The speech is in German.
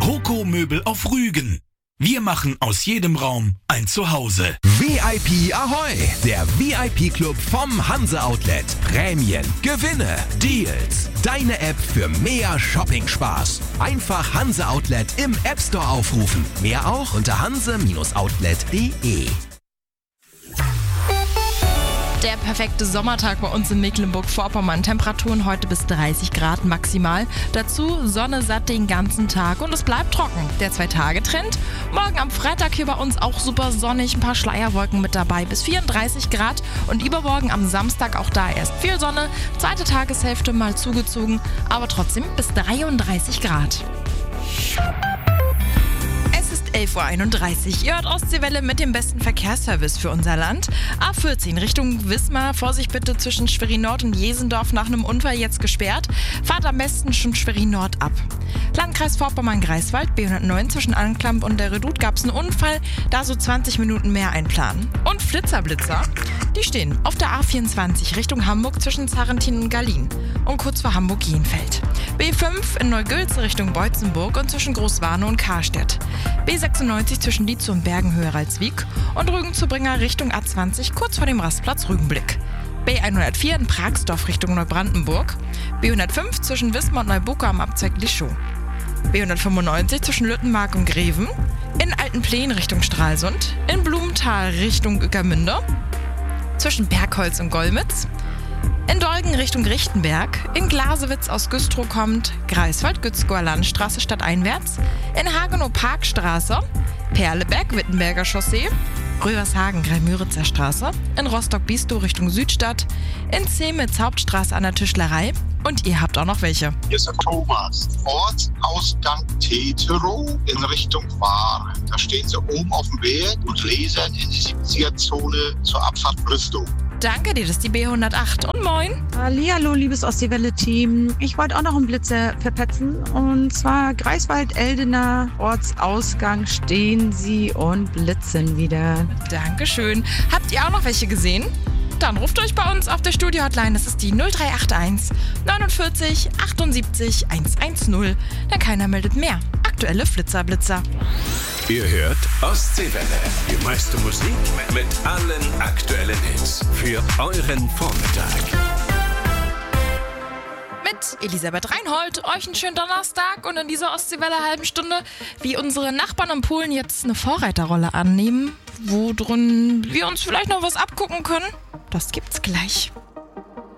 Kroko Möbel auf Rügen. Wir machen aus jedem Raum ein Zuhause. VIP Ahoi, der VIP-Club vom Hanse Outlet. Prämien, Gewinne, Deals. Deine App für mehr Shopping-Spaß. Einfach Hanse Outlet im App Store aufrufen. Mehr auch unter hanse-outlet.de. Der perfekte Sommertag bei uns in Mecklenburg-Vorpommern. Temperaturen heute bis 30 Grad maximal. Dazu Sonne satt den ganzen Tag und es bleibt trocken. Der 2-Tage-Trend. Morgen am Freitag hier bei uns auch super sonnig. Ein paar Schleierwolken mit dabei bis 34 Grad. Und übermorgen am Samstag auch da erst viel Sonne. Zweite Tageshälfte mal zugezogen, aber trotzdem bis 33 Grad. Es ist 11.31 Uhr. Ihr hört Ostseewelle mit dem besten Verkehrsservice für unser Land. A14 Richtung Wismar. Vorsicht bitte zwischen Schwerin-Nord und Jesendorf nach einem Unfall jetzt gesperrt. Fahrt am besten schon Schwerin-Nord ab. Landkreis Vorpommern-Greifswald, B109 zwischen Anklamp und der Redoute gab es einen Unfall. Da so 20 Minuten mehr einplanen. Und Flitzer-Blitzer, die stehen auf der A24 Richtung Hamburg zwischen Zarrentin und Gallien. Und kurz vor Hamburg-Jenfeld. B5 in Neugülz Richtung Beutzenburg und zwischen Großwarnow und Karstedt. B96 zwischen Dietz und Bergenhöhe-Ralswiek und Rügen-zu-Bringer Richtung A20 kurz vor dem Rastplatz Rügenblick. B104 in Pragsdorf Richtung Neubrandenburg. B105 zwischen Wismar und Neubuka am Abzweig Lischow. B195 zwischen Lüttenmark und Greven. In Altenpleen Richtung Stralsund. In Blumenthal Richtung Ueckermünde. Zwischen Bergholz und Golmitz. In Dolgen Richtung Richtenberg, in Glasewitz aus Güstrow kommt Greifswald-Gützkower Landstraße stadteinwärts, in Hagenow-Parkstraße, Perleberg-Wittenberger Chaussee, Rövershagen Greimüritzer Straße, in Rostock-Biestow Richtung Südstadt, in Zemitz Hauptstraße an der Tischlerei und ihr habt auch noch welche. Hier ist der Thomas. Ortsausgang Teterow in Richtung Baar. Da stehen sie oben auf dem Berg und lasern in die 70er-Zone zur Abfahrt Brüstow. Danke dir, das ist die B108 und moin. Hallihallo, liebes Ostseewelle-Team. Ich wollte auch noch einen Blitzer verpetzen. Und zwar Greifswald-Eldener Ortsausgang stehen sie und blitzen wieder. Dankeschön. Habt ihr auch noch welche gesehen? Dann ruft euch bei uns auf der Studio-Hotline. Das ist die 0381 49 78 110. Denn keiner meldet mehr. Aktuelle Flitzer-Blitzer. Ihr hört Ostseewelle. Die meiste Musik mit allen aktuellen Hits. Für euren Vormittag. Mit Elisabeth Reinhold, euch einen schönen Donnerstag und in dieser Ostseewelle halben Stunde, wie unsere Nachbarn in Polen jetzt eine Vorreiterrolle annehmen, wo drin wir uns vielleicht noch was abgucken können. Das gibt's gleich.